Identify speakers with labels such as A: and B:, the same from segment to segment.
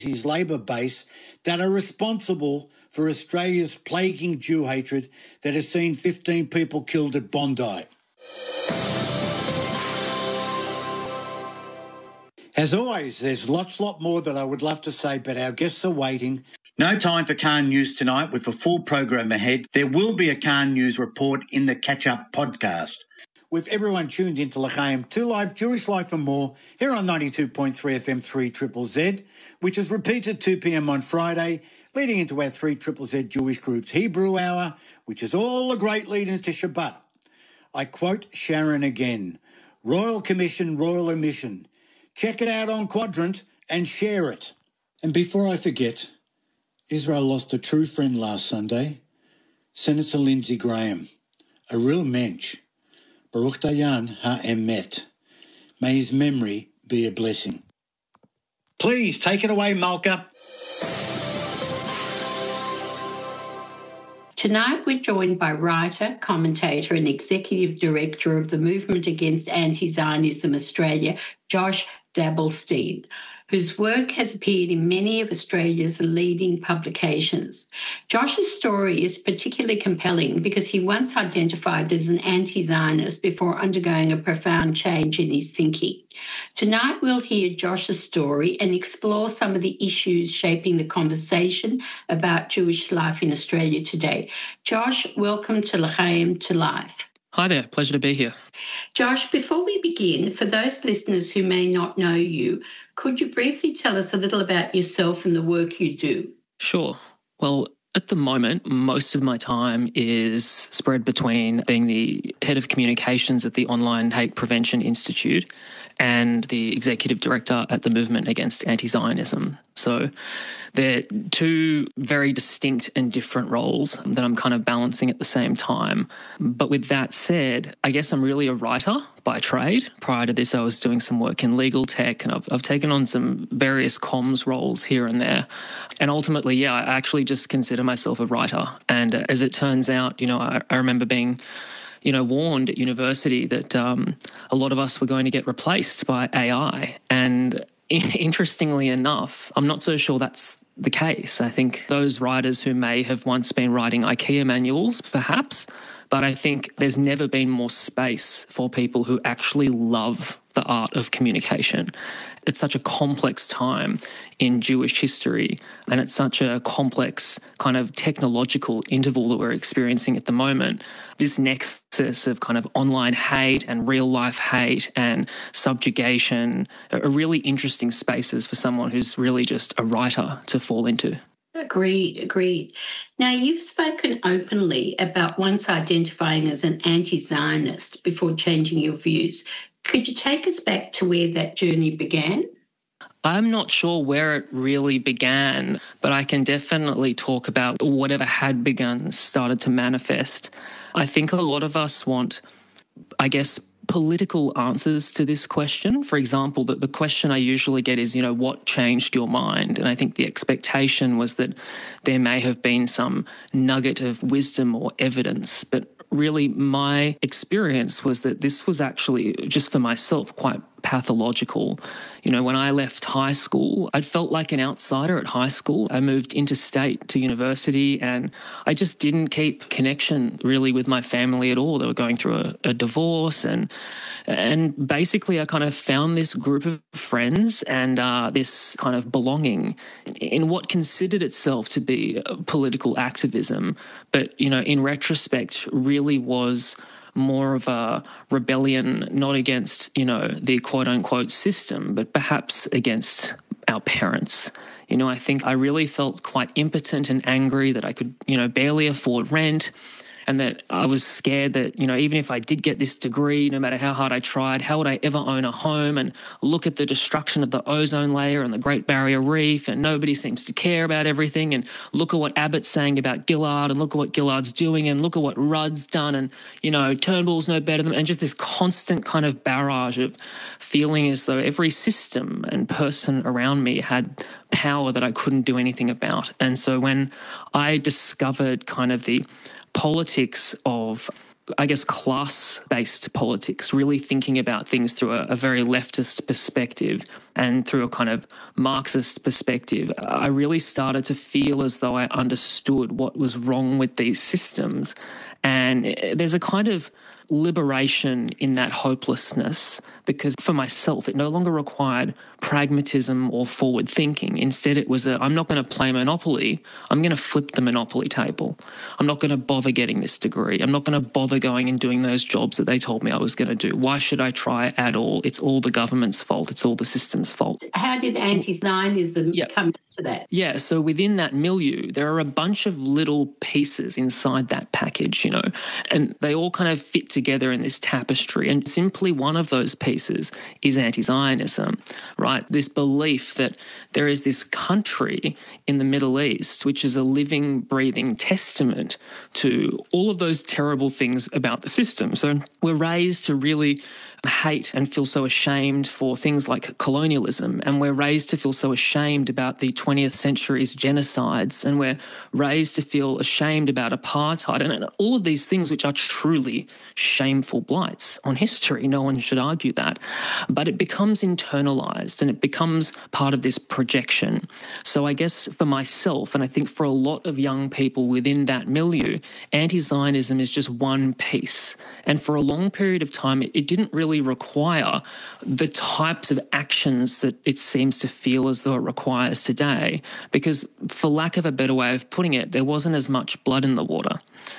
A: his Labor base that are responsible for Australia's plaguing Jew hatred that has seen 15 people killed at Bondi. As always, there's lot more that I would love to say, but our guests are waiting. No time for Khan News tonight with a full program ahead. There will be a Khan News report in the Catch-Up podcast. With everyone tuned into L'chaim 2 Live, Jewish Life and More, here on 92.3 FM 3ZZZ, which is repeated 2 p.m. on Friday, leading into our 3ZZZ Jewish Groups Hebrew Hour, which is all a great lead into Shabbat. I quote Sharon again, Royal Commission, Royal Omission. Check it out on Quadrant and share it. And before I forget, Israel lost a true friend last Sunday, Senator Lindsey Graham, a real mensch. Baruch Dayan ha'emet. May his memory be a blessing. Please take it away, Malka.
B: Tonight we're joined by writer, commentator and executive director of the Movement Against Anti-Zionism Australia, Josh Dabblestein, whose work has appeared in many of Australia's leading publications. Josh's story is particularly compelling because he once identified as an anti-Zionist before undergoing a profound change in his thinking. Tonight we'll hear Josh's story and explore some of the issues shaping the conversation about Jewish life in Australia today. Josh, welcome to L'chaim to Life.
C: Hi there, pleasure to be here.
B: Josh, before we begin, for those listeners who may not know you, could you briefly tell us a little about yourself and the work you do?
C: Sure. Well, at the moment, most of my time is spread between being the head of communications at the Online Hate Prevention Institute and the executive director at the Movement Against Anti-Zionism. So they're two very distinct and different roles that I'm kind of balancing at the same time. But with that said, I guess I'm really a writer by trade. Prior to this, I was doing some work in legal tech, and I've taken on some various comms roles here and there. And ultimately, I actually just consider myself a writer. And as it turns out, I remember being warned at university that a lot of us were going to get replaced by AI. And interestingly enough, I'm not so sure that's the case. I think those writers who may have once been writing IKEA manuals, perhaps, but I think there's never been more space for people who actually love the art of communication. It's such a complex time in Jewish history, and it's such a complex kind of technological interval that we're experiencing at the moment. This nexus of kind of online hate and real-life hate and subjugation are really interesting spaces for someone who's really just a writer to fall into.
B: Agreed. Now, you've spoken openly about once identifying as an anti-Zionist before changing your views. Could you take us back to where that journey began?
C: I'm not sure where it really began, but I can definitely talk about whatever had begun started to manifest. I think a lot of us want, political answers to this question. For example, the question I usually get is, what changed your mind? And I think the expectation was that there may have been some nugget of wisdom or evidence, but really my experience was that this was actually, just for myself, quite pathological. When I left high school, I felt like an outsider at high school. I moved interstate to university and I just didn't keep connection really with my family at all. They were going through a divorce and basically I kind of found this group of friends and this kind of belonging in what considered itself to be political activism, but, in retrospect really was more of a rebellion, not against, the quote-unquote system, but perhaps against our parents. I think I really felt quite impotent and angry that I could, barely afford rent, and that I was scared that, even if I did get this degree, no matter how hard I tried, how would I ever own a home? And look at the destruction of the ozone layer and the Great Barrier Reef, and nobody seems to care about everything. And look at what Abbott's saying about Gillard, and look at what Gillard's doing, and look at what Rudd's done, and, Turnbull's no better than, and just this constant kind of barrage of feeling as though every system and person around me had power that I couldn't do anything about. And so when I discovered kind of the politics of I guess, class-based politics, really thinking about things through a very leftist perspective and through a kind of Marxist perspective, I really started to feel as though I understood what was wrong with these systems. And there's a kind of liberation in that hopelessness, because for myself, it no longer required pragmatism or forward thinking. Instead, it was I'm not going to play Monopoly. I'm going to flip the Monopoly table. I'm not going to bother getting this degree. I'm not going to bother going and doing those jobs that they told me I was going to do. Why should I try at all? It's all the government's fault. It's all the system's fault.
B: How did anti-Zionism come into that?
C: Yeah, so within that milieu, there are a bunch of little pieces inside that package, and they all kind of fit together in this tapestry. And simply one of those pieces is anti-Zionism, right? This belief that there is this country in the Middle East which is a living, breathing testament to all of those terrible things about the system. So we're raised to really hate and feel so ashamed for things like colonialism, and we're raised to feel so ashamed about the 20th century's genocides, and we're raised to feel ashamed about apartheid and all of these things which are truly shameful blights on history. No one should argue that. But it becomes internalized and it becomes part of this projection. So I guess for myself, and I think for a lot of young people within that milieu, anti-Zionism is just one piece. And for a long period of time, it didn't really require the types of actions that it seems to feel as though it requires today, because for lack of a better way of putting it, there wasn't as much blood in the water.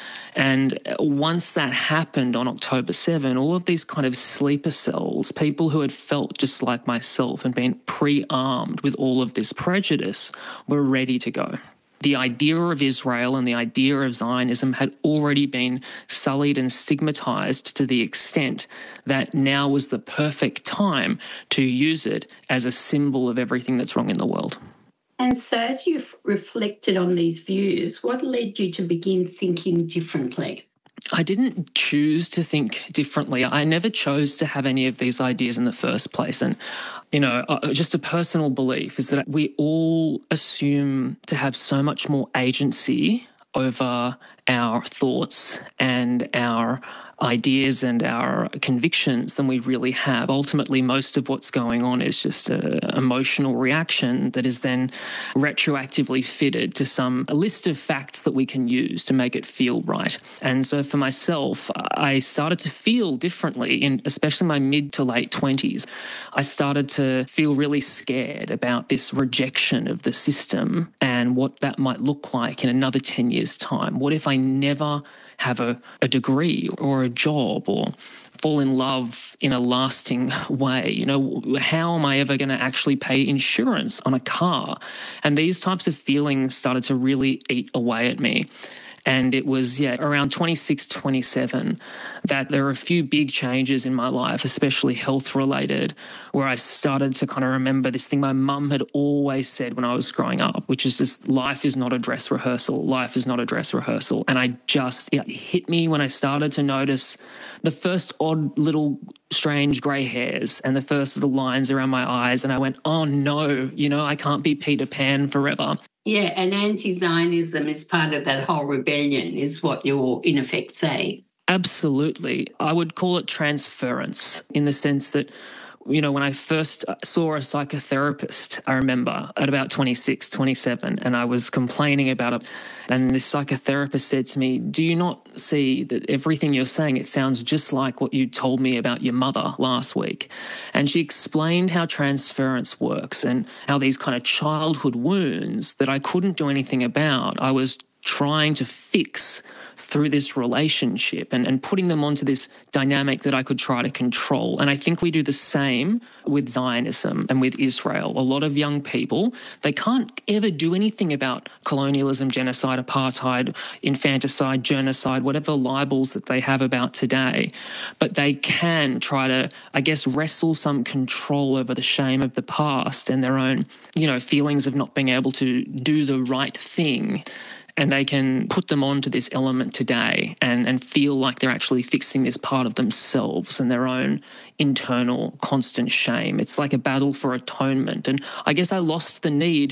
C: And once that happened on October 7, all of these kind of sleeper cells, people who had felt just like myself and been pre-armed with all of this prejudice, were ready to go. The idea of Israel and the idea of Zionism had already been sullied and stigmatized to the extent that now was the perfect time to use it as a symbol of everything that's wrong in the world.
B: And so as you've reflected on these views, what led you to begin thinking differently?
C: I didn't choose to think differently. I never chose to have any of these ideas in the first place. And, just a personal belief is that we all assume to have so much more agency over our thoughts and our ideas and our convictions than we really have. Ultimately, most of what's going on is just an emotional reaction that is then retroactively fitted to a list of facts that we can use to make it feel right. And so for myself, I started to feel differently in especially my mid to late 20s. I started to feel really scared about this rejection of the system and what that might look like in another 10 years' time. What if I never have a degree or a job or fall in love in a lasting way? How am I ever going to actually pay insurance on a car? And these types of feelings started to really eat away at me. And it was, around 26, 27 that there were a few big changes in my life, especially health-related, where I started to kind of remember this thing my mum had always said when I was growing up, which is just, life is not a dress rehearsal. Life is not a dress rehearsal. And it hit me when I started to notice the first odd little strange grey hairs and the first little lines around my eyes. And I went, oh no, I can't be Peter Pan forever.
B: Yeah, and anti-Zionism is part of that whole rebellion, is what you're in effect saying.
C: Absolutely. I would call it transference in the sense that, when I first saw a psychotherapist, I remember at about 26, 27, and I was complaining about it. And this psychotherapist said to me, do you not see that everything you're saying, it sounds just like what you told me about your mother last week? And she explained how transference works and how these kind of childhood wounds that I couldn't do anything about, I was trying to fix through this relationship and putting them onto this dynamic that I could try to control. And I think we do the same with Zionism and with Israel. A lot of young people, they can't ever do anything about colonialism, genocide, apartheid, infanticide, genocide, whatever libels that they have about today. But they can try to, wrestle some control over the shame of the past and their own, feelings of not being able to do the right thing. And they can put them onto this element today and feel like they're actually fixing this part of themselves and their own internal constant shame. It's like a battle for atonement. And I guess I lost the need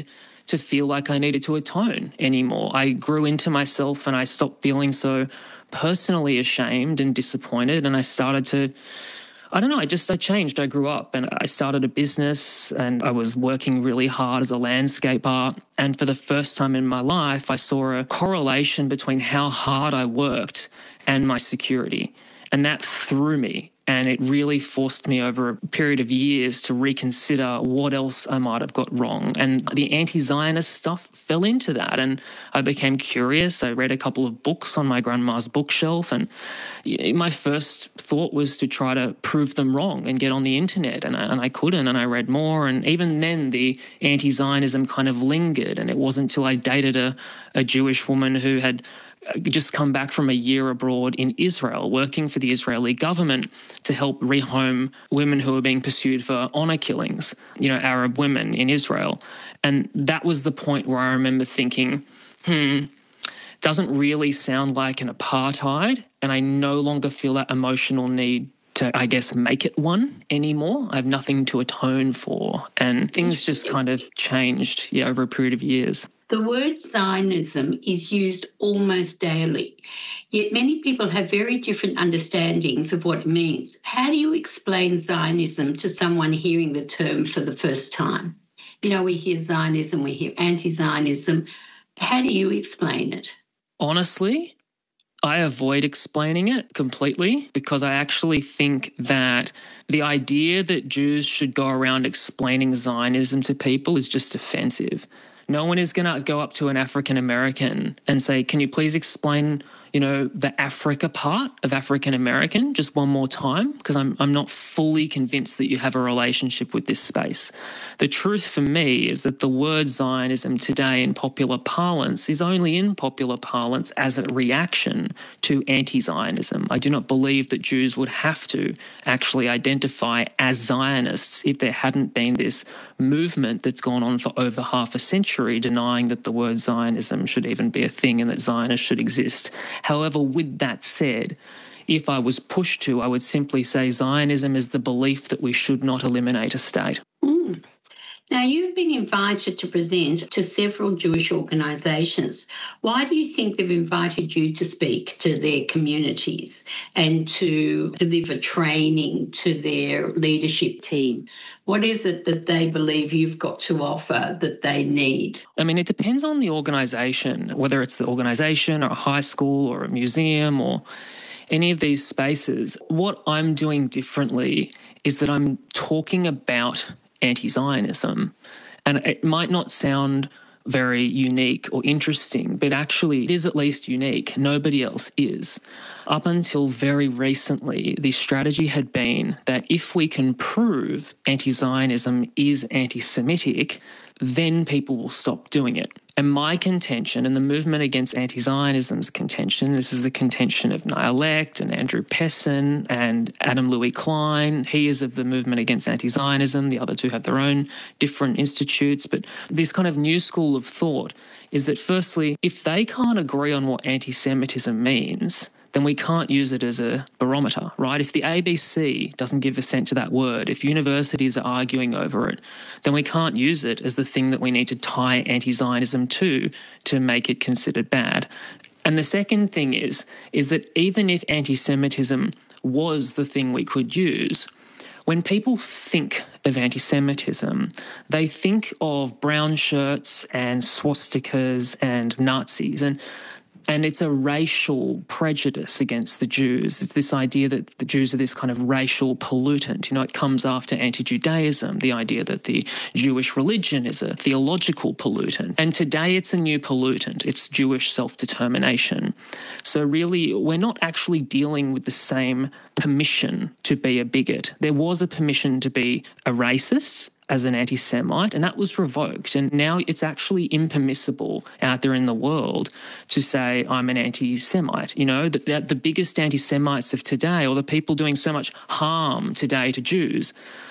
C: to feel like I needed to atone anymore. I grew into myself and I stopped feeling so personally ashamed and disappointed, and I started to, I changed. I grew up and I started a business and I was working really hard as a landscaper. And for the first time in my life, I saw a correlation between how hard I worked and my security. And that threw me. And it really forced me over a period of years to reconsider what else I might have got wrong. And the anti-Zionist stuff fell into that. And I became curious. I read a couple of books on my grandma's bookshelf. And my first thought was to try to prove them wrong and get on the internet. And I couldn't. And I read more. And even then, the anti-Zionism kind of lingered. And it wasn't until I dated a Jewish woman who had just come back from a year abroad in Israel, working for the Israeli government to help rehome women who were being pursued for honor killings, Arab women in Israel. And that was the point where I remember thinking, doesn't really sound like an apartheid, and I no longer feel that emotional need to, make it one anymore. I have nothing to atone for. And things just kind of changed, over a period of years.
B: The word Zionism is used almost daily, yet many people have very different understandings of what it means. How do you explain Zionism to someone hearing the term for the first time? We hear Zionism, we hear anti-Zionism. How do you explain it?
C: Honestly, I avoid explaining it completely because I actually think that the idea that Jews should go around explaining Zionism to people is just offensive. No one is going to go up to an African American and say, can you please explain, the Africa part of African American just one more time? Because I'm not fully convinced that you have a relationship with this space. The truth for me is that the word Zionism today in popular parlance is only in popular parlance as a reaction to anti-Zionism. I do not believe that Jews would have to actually identify as Zionists if there hadn't been this movement that's gone on for over half a century denying that the word Zionism should even be a thing and that Zionists should exist. However, with that said, if I was pushed to, I would simply say Zionism is the belief that we should not eliminate a state.
B: Now, you've been invited to present to several Jewish organisations. Why do you think they've invited you to speak to their communities and to deliver training to their leadership team? What is it that they believe you've got to offer that they need?
C: It depends on the organisation, whether it's the organisation or a high school or a museum or any of these spaces. What I'm doing differently is that I'm talking about anti-Zionism. And it might not sound very unique or interesting, but actually it is at least unique. Nobody else is. Up until very recently, the strategy had been that if we can prove anti-Zionism is anti-Semitic, then people will stop doing it. And my contention, and the movement against anti-Zionism's contention, this is the contention of Niall Lecht and Andrew Pessin and Adam Louis Klein. He is of the movement against anti-Zionism. The other two have their own different institutes. But this kind of new school of thought is that, firstly, if they can't agree on what anti-Semitism means, then we can't use it as a barometer, right? If the ABC doesn't give assent to that word, if universities are arguing over it, then we can't use it as the thing that we need to tie anti-Zionism to make it considered bad. And the second thing is that even if anti-Semitism was the thing we could use, when people think of anti-Semitism, they think of brown shirts and swastikas and Nazis, and it's a racial prejudice against the Jews. It's this idea that the Jews are this kind of racial pollutant. It comes after anti-Judaism, the idea that the Jewish religion is a theological pollutant. And today it's a new pollutant. It's Jewish self-determination. So really, we're not actually dealing with the same permission to be a bigot. There was a permission to be a racist as an anti-Semite, and that was revoked. And now it's actually impermissible out there in the world to say, I'm an anti-Semite. The biggest anti-Semites of today, or the people doing so much harm today to Jews,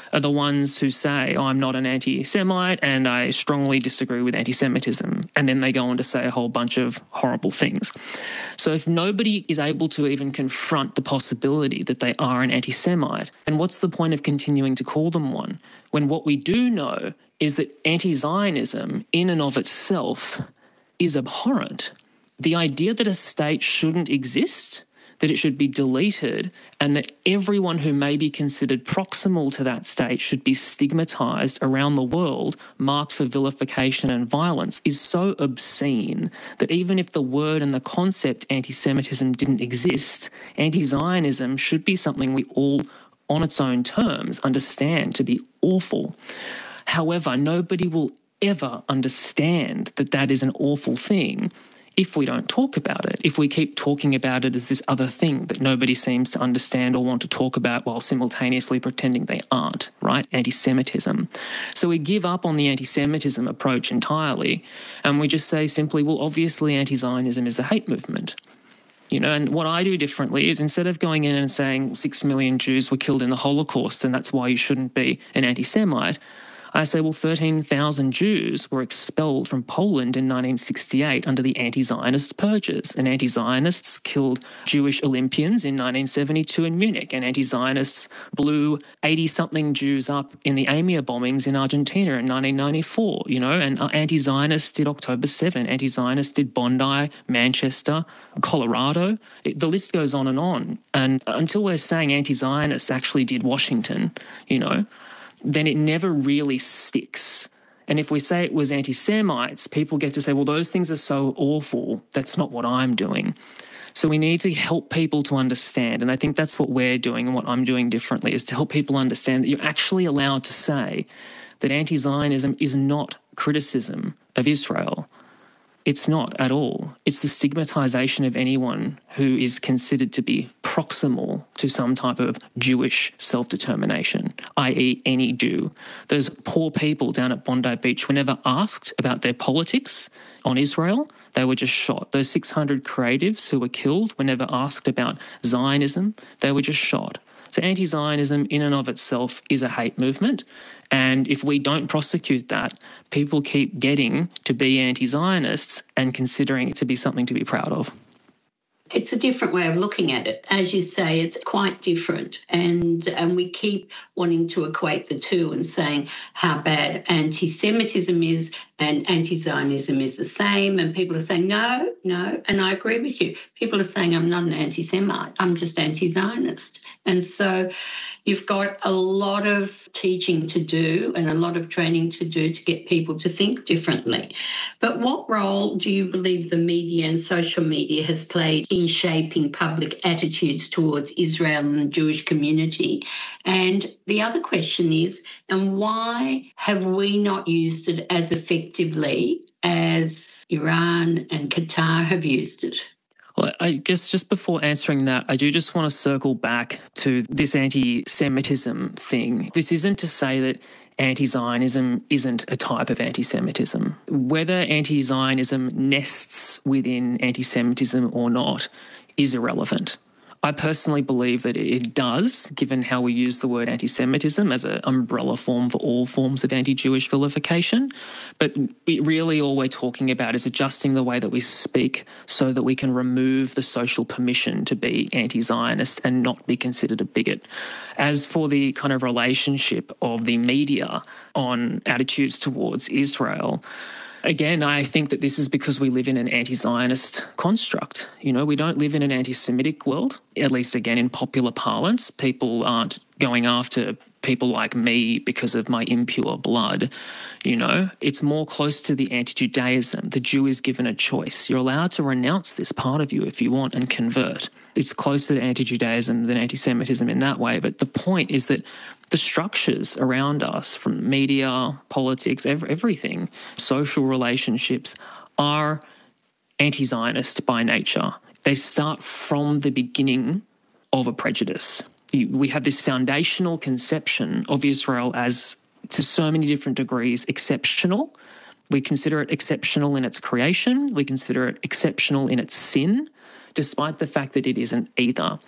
C: are the ones who say, oh, I'm not an anti-Semite and I strongly disagree with anti-Semitism. And then they go on to say a whole bunch of horrible things. So if nobody is able to even confront the possibility that they are an anti-Semite, then what's the point of continuing to call them one? When what we do know is that anti-Zionism in and of itself is abhorrent. The idea that a state shouldn't exist, that it should be deleted, and that everyone who may be considered proximal to that state should be stigmatised around the world, marked for vilification and violence, is so obscene that even if the word and the concept anti-Semitism didn't exist, anti-Zionism should be something we all, on its own terms, understand to be awful. However, nobody will ever understand that that is an awful thing if we don't talk about it, if we keep talking about it as this other thing that nobody seems to understand or want to talk about while simultaneously pretending they aren't, right? Anti-Semitism. So we give up on the anti-Semitism approach entirely and we just say simply, well, obviously anti-Zionism is a hate movement. You know, and what I do differently is instead of going in and saying 6 million Jews were killed in the Holocaust and that's why you shouldn't be an anti-Semite, I say, well, 13,000 Jews were expelled from Poland in 1968 under the anti-Zionist purges. And anti-Zionists killed Jewish Olympians in 1972 in Munich. And anti-Zionists blew 80-something Jews up in the EMIR bombings in Argentina in 1994, you know. And anti-Zionists did October 7. Anti-Zionists did Bondi, Manchester, Colorado. The list goes on. And until we're saying anti-Zionists actually did Washington, you know, then it never really sticks. And if we say it was anti-Semites, people get to say, well, those things are so awful, that's not what I'm doing. So we need to help people to understand, and I think that's what we're doing and what I'm doing differently, is to help people understand that you're actually allowed to say that anti-Zionism is not criticism of Israel. It's not at all. It's the stigmatisation of anyone who is considered to be proximal to some type of Jewish self-determination, i.e. any Jew. Those poor people down at Bondi Beach were never asked about their politics on Israel. They were just shot. Those 600 creatives who were killed were never asked about Zionism. They were just shot. So anti-Zionism in and of itself is a hate movement. And if we don't prosecute that, people keep getting to be anti-Zionists and considering it to be something to be proud of.
B: It's a different way of looking at it. As you say, it's quite different. And we keep wanting to equate the two and saying how bad anti-Semitism is and anti-Zionism is the same. And people are saying, no. And I agree with you. People are saying, I'm not an anti-Semite. I'm just anti-Zionist. And so you've got a lot of teaching to do and a lot of training to do to get people to think differently. But what role do you believe the media and social media has played in shaping public attitudes towards Israel and the Jewish community? And the other question is, and why have we not used it as effectively as Iran and Qatar have used it?
C: Well, I guess just before answering that, I do just want to circle back to this anti-Semitism thing. This isn't to say that anti-Zionism isn't a type of anti-Semitism. Whether anti-Zionism nests within anti-Semitism or not is irrelevant. I personally believe that it does, given how we use the word anti-Semitism as an umbrella form for all forms of anti-Jewish vilification. But really all we're talking about is adjusting the way that we speak so that we can remove the social permission to be anti-Zionist and not be considered a bigot. As for the kind of relationship of the media on attitudes towards Israel, again, I think that this is because we live in an anti-Zionist construct. You know, we don't live in an anti-Semitic world, at least, again, in popular parlance. People aren't going after people like me because of my impure blood, you know. It's more close to the anti-Judaism. The Jew is given a choice. You're allowed to renounce this part of you if you want and convert. It's closer to anti-Judaism than anti-Semitism in that way. But the point is that the structures around us, from media, politics, everything, social relationships, are anti-Zionist by nature. They start from the beginning of a prejudice. We have this foundational conception of Israel as, to so many different degrees, exceptional. We consider it exceptional in its creation. We consider it exceptional in its sin, despite the fact that it isn't either.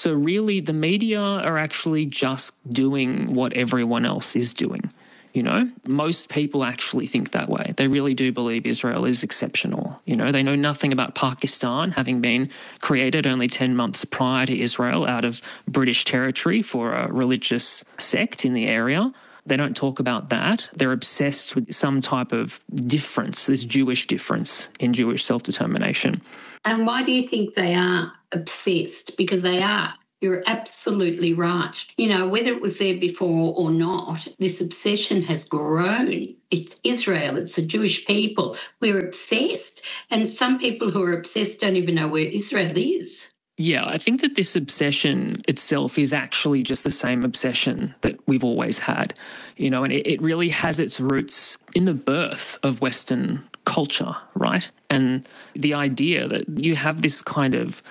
C: So really, the media are actually just doing what everyone else is doing. You know, most people actually think that way. They really do believe Israel is exceptional. You know, they know nothing about Pakistan, having been created only 10 months prior to Israel out of British territory for a religious sect in the area. They don't talk about that. They're obsessed with some type of difference, this Jewish difference in Jewish self-determination.
B: And why do you think they are obsessed? Because they are. You're absolutely right. You know, whether it was there before or not, this obsession has grown. It's Israel. It's the Jewish people. We're obsessed. And some people who are obsessed don't even know where Israel is.
C: Yeah, I think that this obsession itself is actually just the same obsession that we've always had, you know, and it really has its roots in the birth of Western culture, right? And the idea that you have this kind of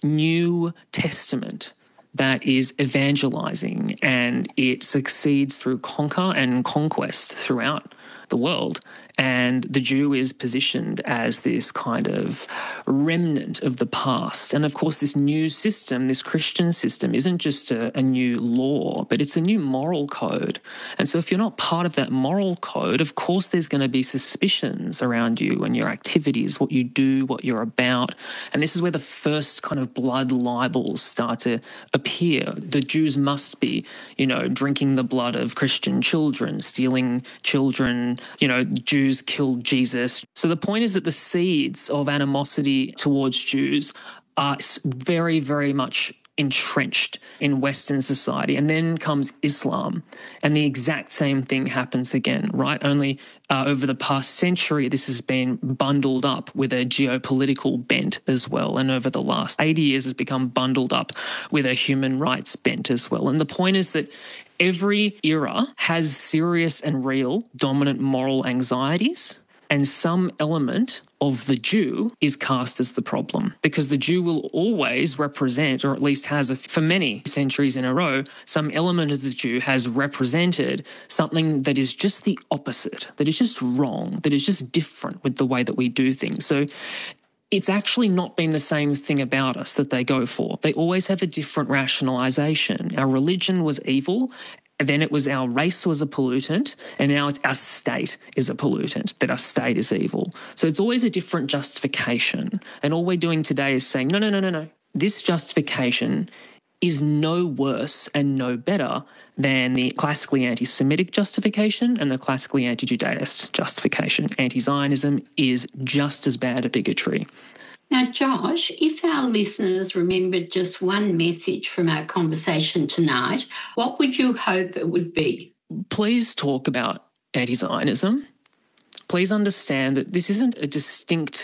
C: New Testament that is evangelizing, and it succeeds through conquer and conquest throughout the world. And the Jew is positioned as this kind of remnant of the past. And of course, this new system, this Christian system, isn't just a new law, but it's a new moral code. And so if you're not part of that moral code, of course, there's going to be suspicions around you and your activities, what you do, what you're about. And this is where the first kind of blood libels start to appear. The Jews must be, you know, drinking the blood of Christian children, stealing children, you know, Jews killed Jesus. So the point is that the seeds of animosity towards Jews are very, very much entrenched in Western society. And then comes Islam, and the exact same thing happens again, right? Only over the past century, this has been bundled up with a geopolitical bent as well. And over the last 80 years, has become bundled up with a human rights bent as well. And the point is that every era has serious and real dominant moral anxieties, and some element of the Jew is cast as the problem, because the Jew will always represent, or at least has for many centuries in a row, some element of the Jew has represented something that is just the opposite, that is just wrong, that is just different with the way that we do things. So it's actually not been the same thing about us that they go for. They always have a different rationalization. Our religion was evil, and then it was our race was a pollutant, and now it's our state is a pollutant, that our state is evil. So it's always a different justification. And all we're doing today is saying, no. This justification is no worse and no better than the classically anti-Semitic justification and the classically anti-Judaist justification. Anti-Zionism is just as bad a bigotry.
B: Now, Josh, if our listeners remembered just one message from our conversation tonight, what would you hope it would be?
C: Please talk about anti-Zionism. Please understand that this isn't a distinct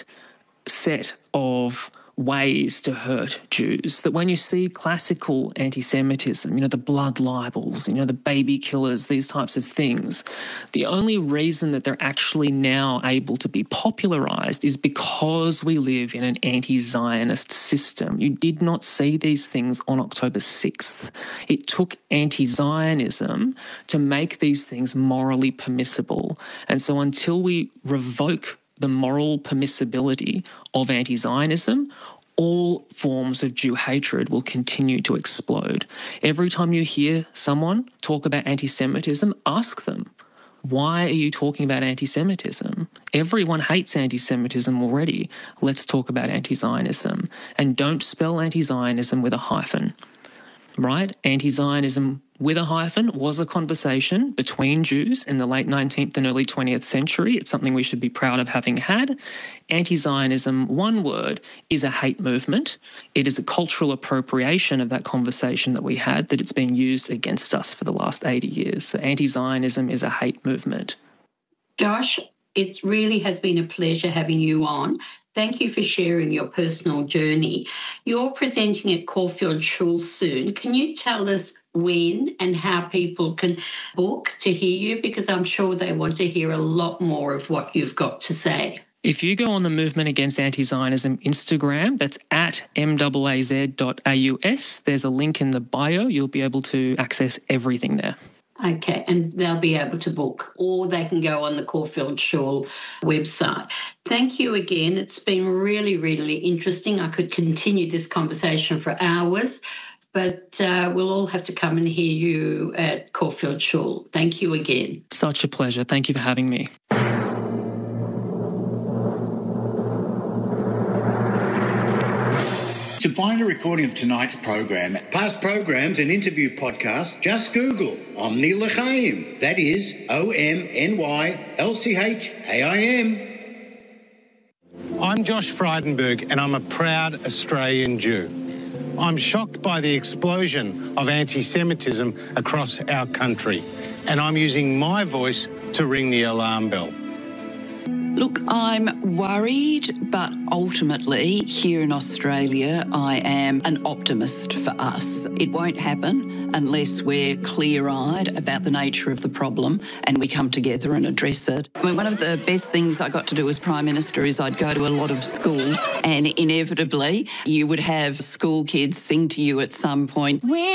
C: set of ways to hurt Jews, that when you see classical anti-Semitism, you know, the blood libels, you know, the baby killers, these types of things, the only reason that they're actually now able to be popularized is because we live in an anti-Zionist system. You did not see these things on October 6th. It took anti-Zionism to make these things morally permissible. And so until we revoke the moral permissibility of anti-Zionism, all forms of Jew hatred will continue to explode. Every time you hear someone talk about anti-Semitism, ask them, why are you talking about anti-Semitism? Everyone hates anti-Semitism already. Let's talk about anti-Zionism. And don't spell anti-Zionism with a hyphen, right? Anti-Zionism with a hyphen was a conversation between Jews in the late 19th and early 20th century. It's something we should be proud of having had. Anti-Zionism, one word, is a hate movement. It is a cultural appropriation of that conversation that we had, that it's been used against us for the last 80 years. So anti-Zionism is a hate movement.
B: Josh, it really has been a pleasure having you on. Thank you for sharing your personal journey. You're presenting at Caulfield Schule soon. Can you tell us when and how people can book to hear you? Because I'm sure they want to hear a lot more of what you've got to say.
C: If you go on the Movement Against Anti-Zionism Instagram, that's at mwaz.aus. There's a link in the bio. You'll be able to access everything there.
B: Okay, and they'll be able to book, or they can go on the Caulfield Schule website. Thank you again. It's been really, really interesting. I could continue this conversation for hours, but we'll all have to come and hear you at Caulfield Schule. Thank you again.
C: Such a pleasure. Thank you for having me.
A: To find a recording of tonight's program, past programs and interview podcasts, just Google Omni L'chaim. That is OMNYLCHAIM.
D: I'm Josh Frydenberg and I'm a proud Australian Jew. I'm shocked by the explosion of anti-Semitism across our country, and I'm using my voice to ring the alarm bell.
E: Look, I'm worried, but ultimately here in Australia, I am an optimist for us. It won't happen unless we're clear-eyed about the nature of the problem and we come together and address it. I mean, one of the best things I got to do as Prime Minister is I'd go to a lot of schools and inevitably you would have school kids sing to you at some point.